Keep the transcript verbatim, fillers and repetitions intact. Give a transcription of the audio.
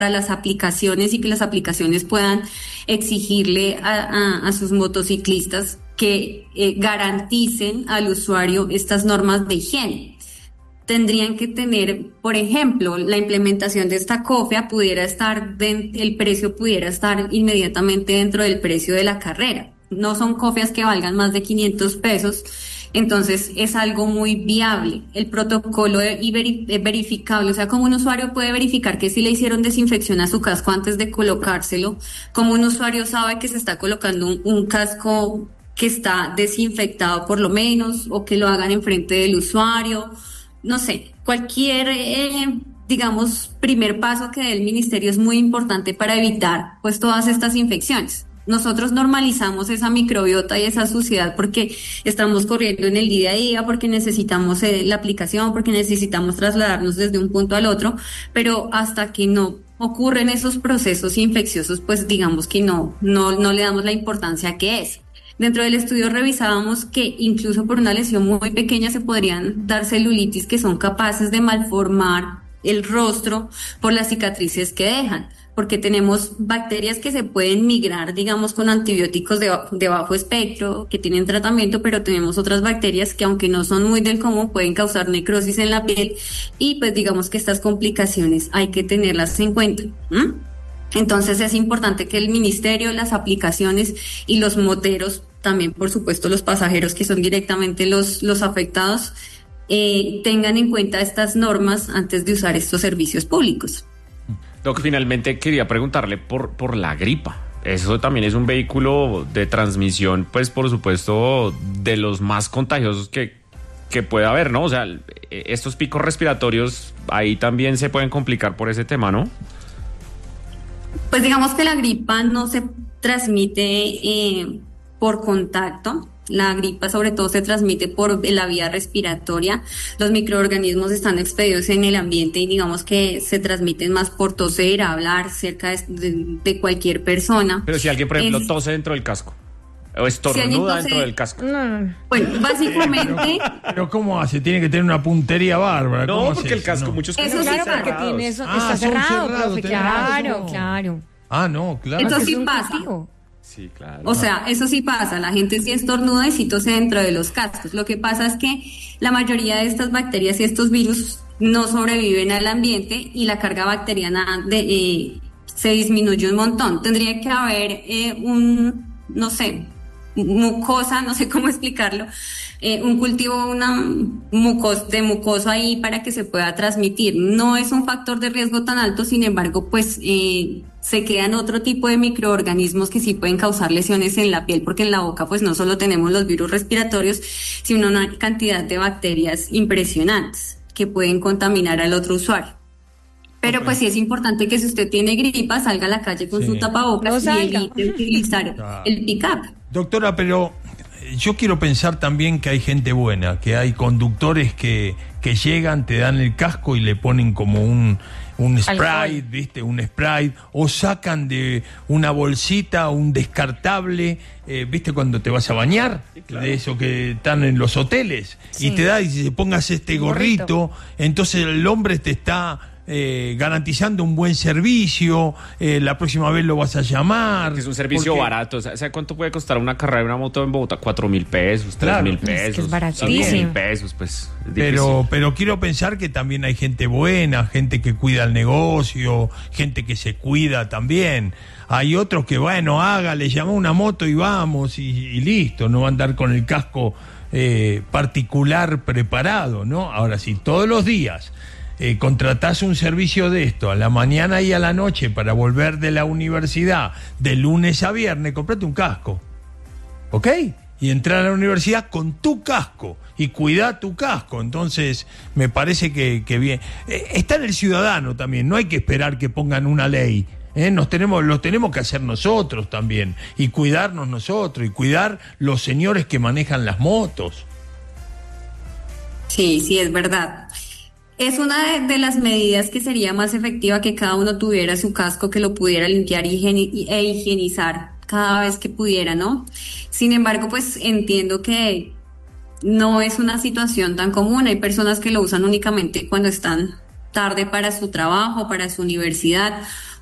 las aplicaciones y que las aplicaciones puedan exigirle a, a, a sus motociclistas que eh, garanticen al usuario estas normas de higiene. Tendrían que tener, por ejemplo, la implementación de esta cofia pudiera estar, de, el precio pudiera estar inmediatamente dentro del precio de la carrera. No son cofias que valgan más de quinientos pesos, entonces es algo muy viable. El protocolo es verificable, o sea, como un usuario puede verificar que si le hicieron desinfección a su casco antes de colocárselo, como un usuario sabe que se está colocando un, un casco que está desinfectado por lo menos, o que lo hagan enfrente del usuario. No sé, cualquier, eh, digamos, primer paso que dé el ministerio es muy importante para evitar, pues, todas estas infecciones. Nosotros normalizamos esa microbiota y esa suciedad porque estamos corriendo en el día a día, porque necesitamos eh, la aplicación, porque necesitamos trasladarnos desde un punto al otro, pero hasta que no ocurren esos procesos infecciosos, pues, digamos que no, no, no le damos la importancia que es. Dentro del estudio revisábamos que incluso por una lesión muy pequeña se podrían dar celulitis que son capaces de malformar el rostro por las cicatrices que dejan, porque tenemos bacterias que se pueden migrar, digamos, con antibióticos de, de bajo espectro, que tienen tratamiento, pero tenemos otras bacterias que, aunque no son muy del común, pueden causar necrosis en la piel, y pues digamos que estas complicaciones hay que tenerlas en cuenta. ¿Mm? Entonces es importante que el ministerio, las aplicaciones y los moteros, también por supuesto los pasajeros que son directamente los, los afectados, eh, tengan en cuenta estas normas antes de usar estos servicios públicos. Doc, finalmente quería preguntarle por, por la gripa. Eso también es un vehículo de transmisión, pues por supuesto, de los más contagiosos que, que puede haber, ¿no? O sea, estos picos respiratorios ahí también se pueden complicar por ese tema, ¿no? Pues digamos que la gripa no se transmite eh, por contacto. La gripa sobre todo se transmite por la vía respiratoria. Los microorganismos están expedidos en el ambiente y digamos que se transmiten más por toser, hablar cerca de, de, de cualquier persona. Pero si alguien, por ejemplo, es, tose dentro del casco o estornuda si dentro del casco. No. Bueno, básicamente... Pero, pero ¿cómo hace? Tiene que tener una puntería bárbara. No, porque el casco, no. muchos eso sí, cerrados. porque tiene eso, ah, está cerrado, cerrados, profe, claro, razón. claro. Ah, no, claro. Eso sí es un pasa. castigo. Sí, claro. O sea, eso sí pasa, la gente sí estornuda y sí tose dentro de los cascos. Lo que pasa es que la mayoría de estas bacterias y estos virus no sobreviven al ambiente y la carga bacteriana de, eh, se disminuye un montón. Tendría que haber eh, un, no sé, mucosa, no sé cómo explicarlo, eh, un cultivo una mucos, de mucoso ahí para que se pueda transmitir. No es un factor de riesgo tan alto, sin embargo, pues eh, se quedan otro tipo de microorganismos que sí pueden causar lesiones en la piel, porque en la boca pues no solo tenemos los virus respiratorios, sino una cantidad de bacterias impresionantes que pueden contaminar al otro usuario. Pero okay. Pues sí es importante que si usted tiene gripa, salga a la calle con sí. su tapabocas no y evite utilizar claro. el pick-up. Doctora, pero yo quiero pensar también que hay gente buena, que hay conductores que, que llegan, te dan el casco y le ponen como un, un spray, ¿viste? Un spray, o sacan de una bolsita un descartable, eh, ¿viste? Cuando te vas a bañar, sí, claro. de eso que están en los hoteles, sí. y te da y dice, pongas este gorrito, gorrito, entonces el hombre te está... Eh, garantizando un buen servicio, eh, la próxima vez lo vas a llamar. Es un servicio porque... barato, o sea, ¿sabe cuánto puede costar una carrera de una moto en Bogotá? Cuatro mil pesos, tres mil pesos. Es que es baratísimo. Mil pesos, pues. Pero, pero quiero pensar que también hay gente buena, gente que cuida el negocio, gente que se cuida también. Hay otros que, bueno, haga, le llamó una moto y vamos, y, y listo, no va a andar con el casco eh, particular preparado, ¿no? Ahora sí, todos los días Eh, contratás un servicio de esto a la mañana y a la noche para volver de la universidad de lunes a viernes, comprate un casco, ¿ok? Y entrar a la universidad con tu casco y cuidá tu casco. Entonces me parece que, que bien, eh, está en el ciudadano también, no hay que esperar que pongan una ley, ¿eh? Nos tenemos, lo tenemos que hacer nosotros también y cuidarnos nosotros y cuidar los señores que manejan las motos. Sí, sí, es verdad. Es una de, de las medidas que sería más efectiva que cada uno tuviera su casco, que lo pudiera limpiar y higieni- e higienizar cada vez que pudiera, ¿no? Sin embargo, pues entiendo que no es una situación tan común. Hay personas que lo usan únicamente cuando están tarde para su trabajo, para su universidad,